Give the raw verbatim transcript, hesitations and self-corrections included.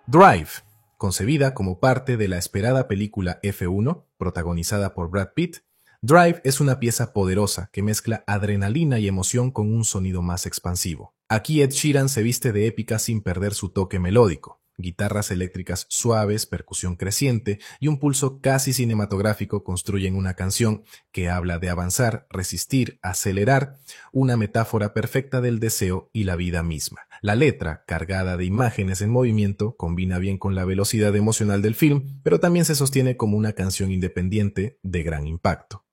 Drive, concebida como parte de la esperada película F uno, protagonizada por Brad Pitt, Drive es una pieza poderosa que mezcla adrenalina y emoción con un sonido más expansivo. Aquí Ed Sheeran se viste de épica sin perder su toque melódico. Guitarras eléctricas suaves, percusión creciente y un pulso casi cinematográfico construyen una canción que habla de avanzar, resistir, acelerar, una metáfora perfecta del deseo y la vida misma. La letra, cargada de imágenes en movimiento, combina bien con la velocidad emocional del film, pero también se sostiene como una canción independiente de gran impacto.